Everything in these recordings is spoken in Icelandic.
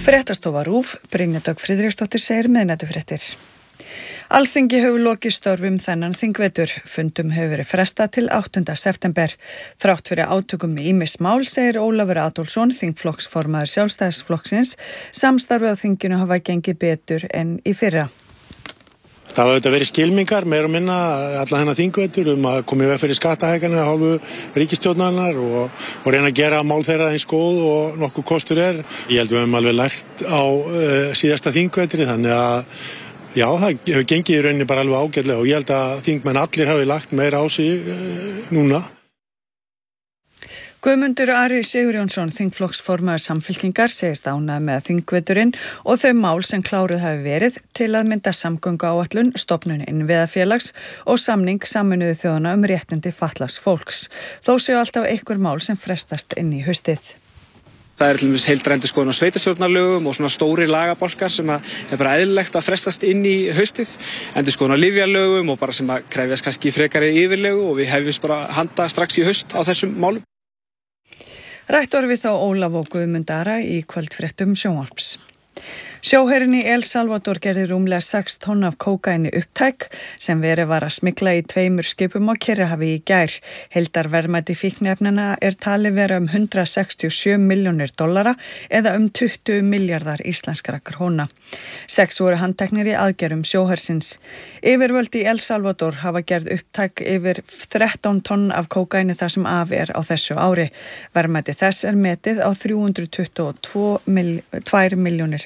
Fréttastofa RÚV, Brynja Dögg Friðriksdóttir segir miðnætufréttir. Alþingi hefur lokið störfum þennan þingvetur. Fundum hefur verið frestað til 8. september. Þrátt fyrir átökum með ýmis mál, segir Ólafur Adolfsson, þingflokksformaður Sjálfstæðisflokksins, samstarfið á þinginu hafa gengið betur en í fyrra. Það hafa auðvitað verið skylmingar, meira og minna alla þennan þingvetur að koma í veg fyrir skattahækkanir af hálfu ríkisstjórnarinnar og reyna að gera mál þeirra eins góð og nokkuð kostur er. Ég held við höfum alveg lært á síðasta þingvetri, þannig að já, það hefur gengið í rauninni bara alveg ágætlega og ég held að þingmenn allir hafi lagt meira á sig núna. Guðmundur Ari Sigurjónsson, þingflokksformaður Samfylkingar, segist ánægður með þingveturinn og þau mál sem kláruð hafi verið til að mynda samgönguáætlun, stofnun innviðafélags og samning Sameinuðu þjóðanna réttindi fatlaðs fólks. Þó séu alltaf einhver mál sem frestast inn í haustið. Það til dæmis heildarendurskoðun á sveitarstjórnarlögum og svona stóri lagabálkar sem er bara eðlilegt að frestast inn í haustið. Endurskoðun á lyfjalögum og bara sem að krefjast kannski frekari yfirlegu og við hefjumst bara handa strax í haust á þessum málum. Rætt var við þá Ólaf og Guðmund Ara í kvöldfréttum sjónvarps. Sjóherinn í El Salvador gerði rúmlega 6 tonn af kókaíni upptæk sem verið var að smygla í 2 skipum á Kyrrahafi í gær. Heildarverðmæti fíkniefnanna er talið vera $167 milljónir eða 20 milljarðar íslenskra króna. 6 voru handteknir í aðgerðum sjóhersins. Yfirvöld í El Salvador hafa gerð upptæk yfir 13 tonn af kókaíni þar sem af er á þessu ári. Verðmæti þess er metið á $322 milljónir.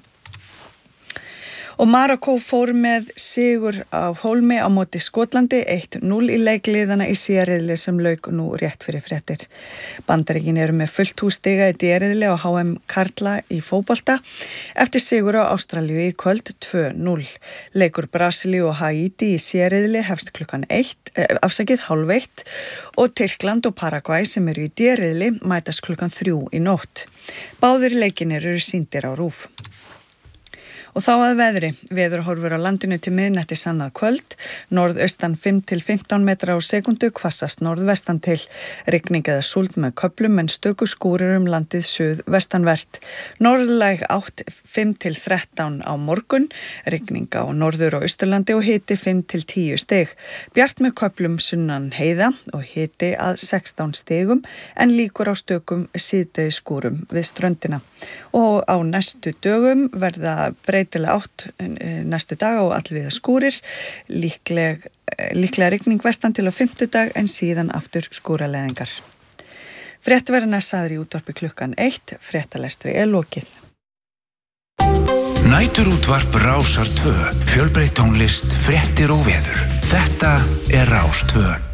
Og Marokkó fór með sigur á Hólmi á móti Skotlandi 1-0 í leikliðana í C-riðli sem lauk nú rétt fyrir fréttir. Bandaríkin eru með fullt hús stiga í D-riðli á HM Karla í fótbolta eftir sigur á Ástralíu í kvöld 2-0. Leikur Brasilíu og Haítí í C-riðli hefst klukkan 1:30 og Tyrkland og Paragvæ sem eru í D-riðli mætast klukkan 3 í nótt. Báðir leikirnir eru sýndir á RÚV. Og þá að veðri. Veðurhorfur á landinu til miðnætti annað kvöld, norðaustan 5-15 metra á sekundu, hvassast norðvestan til. Rigning eða súld með köflum en stöku skúrir landið suðvestanvert. Norðlæg átt 5-13 á morgun, rigning á norður og austurlandi og hiti 5-10 stig. Bjart með köflum sunnan heiða og hiti að 16 stigum en líkur á stökum síðdegisskúrum við ströndina. Og á næstu dögum verða breytileg átt næstu dag og allvíða skúrir, líklega rigning vestan til á fimmtudag en síðan aftur skúraleðingar. Fréttaverðina sagður í útvarpi klukkan 1, fréttalestri er lokið. Næturútvarp Rásar 2, fjölbreytt tónlist, fréttir og veður. Þetta er Rás 2.